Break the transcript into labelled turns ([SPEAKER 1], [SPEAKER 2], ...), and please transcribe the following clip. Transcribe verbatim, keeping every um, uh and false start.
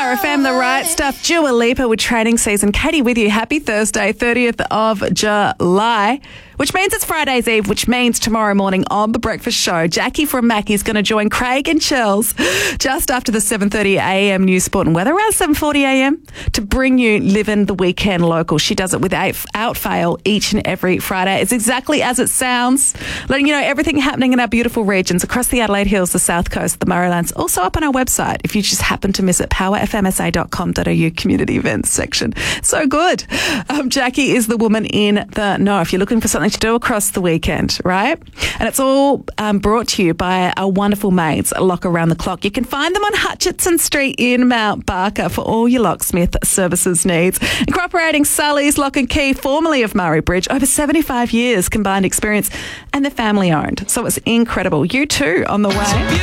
[SPEAKER 1] R F M, the right stuff. Dua Lipa with Training Season. Katie with you. Happy Thursday, thirtieth of July, which means it's Friday's Eve, which means tomorrow morning on The Breakfast Show, Jackie from Mackie's going to join Craig and Chels just after the seven thirty a m news, sport and weather, around seven forty a m to bring you Living the Weekend Local. She does it without fail each and every Friday. It's exactly as it sounds, letting you know everything happening in our beautiful regions across the Adelaide Hills, the South Coast, the Murraylands. Also up on our website, if you just happen to miss it, power f m s a dot com dot a u community events section. So good. Um, Jackie is the woman in the know. If you're looking for something to do across the weekend, right? And it's all um, brought to you by our wonderful mates, Lock Around the Clock. You can find them on Hutchinson Street in Mount Barker for all your locksmith services needs. Incorporating Sully's Lock and Key, formerly of Murray Bridge, over seventy-five years combined experience, and they're family owned. So it's incredible. You too on the way.